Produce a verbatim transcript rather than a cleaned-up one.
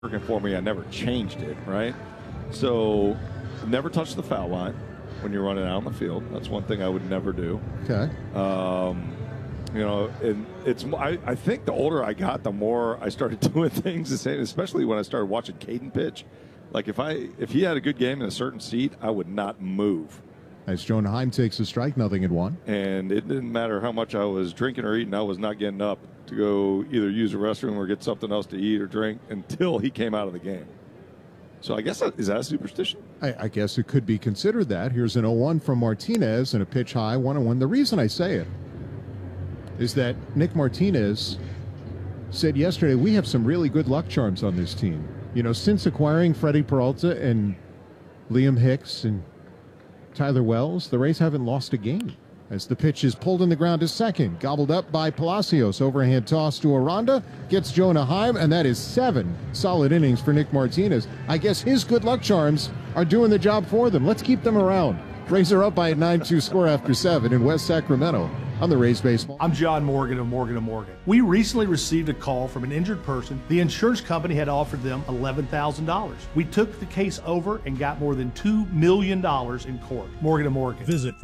working for me, I never changed it, right? So never touch the foul line when you're running out on the field. That's one thing I would never do. Okay. Um, you know, and it's I, I think the older I got, the more I started doing things the same, especially when I started watching Caden pitch. Like if I if he had a good game in a certain seat, I would not move. As Jonah Heim takes a strike, nothing at one. And it didn't matter how much I was drinking or eating, I was not getting up to go either use the restroom or get something else to eat or drink until he came out of the game. So I guess, that, is that a superstition? I, I guess it could be considered that. Here's an oh one from Martinez and a pitch high, one oh one. The reason I say it is that Nick Martinez said yesterday, we have some really good luck charms on this team. You know, since acquiring Freddie Peralta and Liam Hicks and Tyler Wells, the Rays haven't lost a game. As the pitch is pulled in the ground to second, gobbled up by Palacios. Overhand toss to Aranda, gets Jonah Heim, and that is seven solid innings for Nick Martinez. I guess his good luck charms are doing the job for them. Let's keep them around. Rays are up by a nine two score after seven in West Sacramento. On the Rays baseball. I'm John Morgan of Morgan and Morgan. We recently received a call from an injured person. The insurance company had offered them eleven thousand dollars. We took the case over and got more than two million dollars in court. Morgan and Morgan. Visit